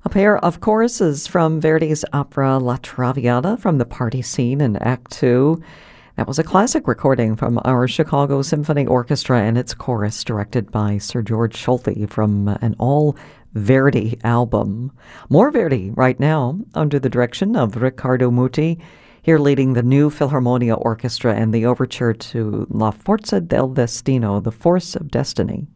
A pair of choruses from Verdi's opera La Traviata from the party scene in Act Two. That was a classic recording from our Chicago Symphony Orchestra and its chorus, directed by Sir George Solti from an all-Verdi album. More Verdi right now, under the direction of Riccardo Muti, here leading the New Philharmonia Orchestra and the overture to La Forza del Destino, The Force of Destiny.